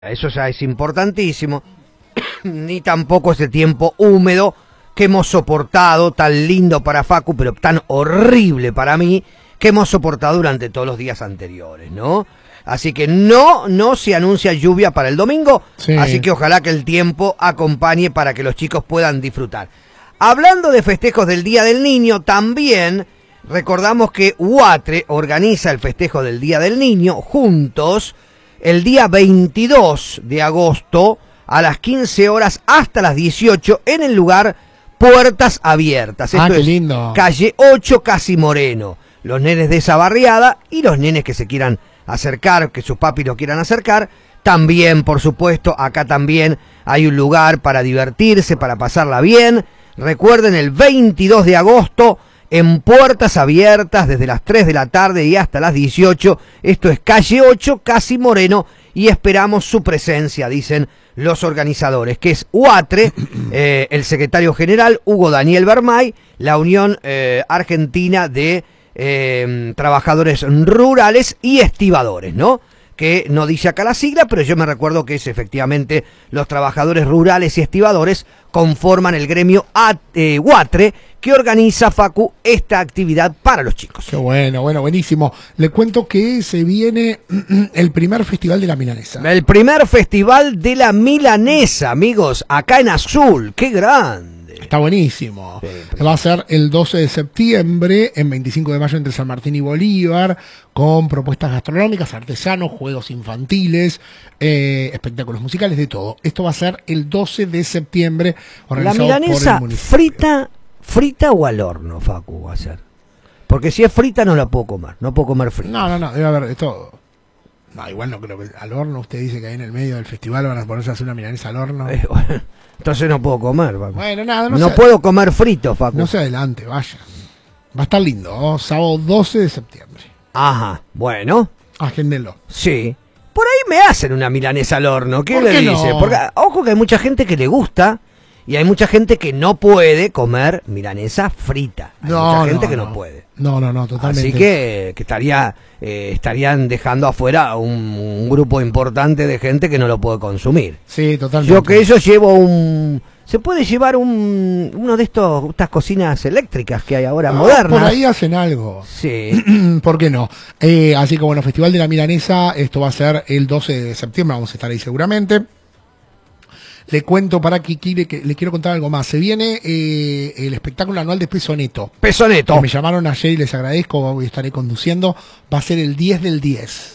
Eso ya es importantísimo, ni tampoco ese tiempo húmedo que hemos soportado, tan lindo para Facu, pero tan horrible para mí, que hemos soportado durante todos los días anteriores, ¿no? Así que no se anuncia lluvia para el domingo, sí. Así que ojalá que el tiempo acompañe para que los chicos puedan disfrutar. Hablando de festejos del Día del Niño, también recordamos que UATRE organiza el festejo del Día del Niño juntos el día 22 de agosto a las 15 horas hasta las 18 en el lugar Puertas Abiertas. Esto qué es lindo. Calle 8, Casi Moreno. Los nenes de esa barriada y los nenes que se quieran acercar, que sus papis lo quieran acercar, también, por supuesto, acá también hay un lugar para divertirse, para pasarla bien. Recuerden, el 22 de agosto en Puertas Abiertas desde las 3 de la tarde y hasta las 18. Esto es Calle 8, Casi Moreno, y esperamos su presencia, dicen los organizadores, que es UATRE, el secretario general Hugo Daniel Bermay, la Unión Argentina de Trabajadores Rurales y Estibadores, ¿no? Que no dice acá la sigla, pero yo me recuerdo que es efectivamente los trabajadores rurales y estibadores conforman el gremio UATRE que organiza, Facu, esta actividad para los chicos. Qué bueno, buenísimo. Le cuento que se viene el primer festival de la milanesa. El primer festival de la milanesa, amigos, acá en Azul. ¡Qué grande! Está buenísimo. Sí, va a ser el 12 de septiembre, en 25 de mayo entre San Martín y Bolívar, con propuestas gastronómicas, artesanos, juegos infantiles, espectáculos musicales, de todo. Esto va a ser el 12 de septiembre, organizado la milanesa por el municipio. ¿Frita o al horno, Facu, va a ser? Porque si es frita no la puedo comer, no puedo comer frita. No, debe haber de todo. No, igual no creo que al horno. Usted dice que ahí en el medio del festival van a ponerse a hacer una milanesa al horno. Bueno, entonces no puedo comer, Facu. Bueno, nada, no puedo comer frito, Facu. No se adelante, vaya. Va a estar lindo, ¿no? Sábado 12 de septiembre. Ajá, bueno. Agéndenlo. Sí. Por ahí me hacen una milanesa al horno. ¿Qué le dice? No? Porque, ojo, que hay mucha gente que le gusta y hay mucha gente que no puede comer milanesa frita. Hay mucha gente que no puede. No, totalmente. Así que estarían dejando afuera un grupo importante de gente que no lo puede consumir. Sí, totalmente. Yo que eso llevo se puede llevar uno de estas cocinas eléctricas que hay ahora modernas. Por ahí hacen algo. Sí. ¿Por qué no? Así que bueno, Festival de la Milanesa, esto va a ser el 12 de septiembre, vamos a estar ahí seguramente. Le cuento le quiero contar algo más. Se viene el espectáculo anual de Peso Neto. Peso Neto. Que me llamaron ayer y les agradezco, hoy estaré conduciendo. Va a ser el 10 del 10.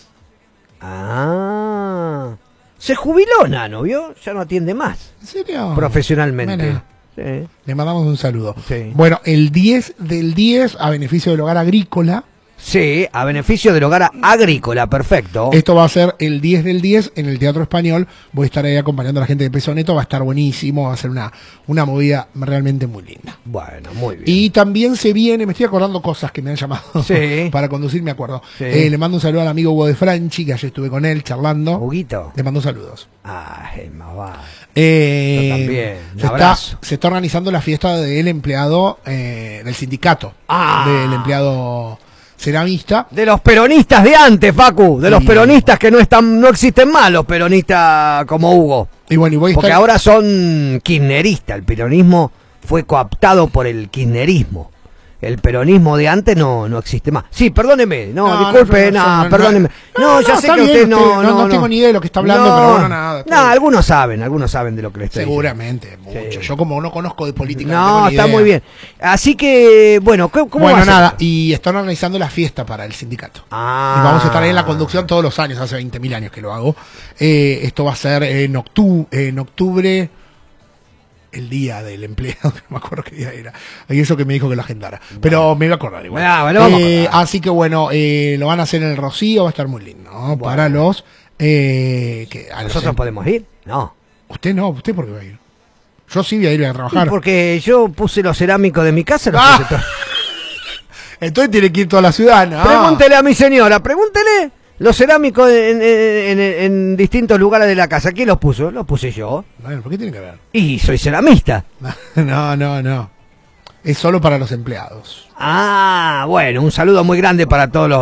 Ah. Se jubiló, Nano, ¿vio? Ya no atiende más. ¿En serio? Profesionalmente. Sí. Le mandamos un saludo. Sí. Bueno, el 10 del 10 a beneficio del hogar agrícola. Sí, a beneficio del hogar agrícola, perfecto. Esto va a ser el 10 del 10 en el Teatro Español. Voy a estar ahí acompañando a la gente de Peso Neto. Va a estar buenísimo, va a ser una movida realmente muy linda. Bueno, muy bien. Y también se viene, me estoy acordando cosas que me han llamado para conducir, me acuerdo. Sí. Le mando un saludo al amigo Hugo de Franchi, que ayer estuve con él charlando. Huguito. Le mando saludos. Ay, más va. Yo también. Un abrazo. Se está organizando la fiesta del empleado del sindicato. Del empleado ceramista. De los peronistas de antes, Facu. De los peronistas que no existen más, los peronistas como Hugo. Y bueno, porque ahora son kirchneristas. El peronismo fue cooptado por el kirchnerismo. El peronismo de antes no existe más. Sí, perdóneme. Disculpe, perdóneme. Ya sé que usted no tengo ni idea de lo que está hablando, pero bueno, nada. No, algunos saben de lo que le estoy seguramente, diciendo. Mucho. Sí. Yo como no conozco de política, no tengo ni está idea. Muy bien. Así que, bueno, ¿cómo va a ser? Nada, y están organizando la fiesta para el sindicato. Y vamos a estar ahí en la conducción todos los años, hace 20.000 años que lo hago. Esto va a ser en octubre. El día del empleado, no me acuerdo qué día era. Y eso que me dijo que lo agendara. Pero me iba a acordar igual. Así que bueno, lo van a hacer en el Rocío, va a estar muy lindo, ¿no? Bueno. Para los... ¿Nosotros podemos ir? No. Usted no, ¿usted por qué va a ir? Yo sí voy a ir a trabajar. Porque yo puse los cerámicos de mi casa. Entonces tiene que ir toda la ciudad, ¿no? Pregúntele a mi señora, pregúntele. Los cerámicos en distintos lugares de la casa, ¿quién los puso? Los puse yo. Bueno, ¿por qué tiene que ver? Y soy ceramista. No. Es solo para los empleados. Bueno, un saludo muy grande para todos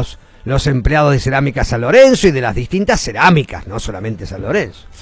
los empleados de Cerámica San Lorenzo y de las distintas cerámicas, no solamente San Lorenzo.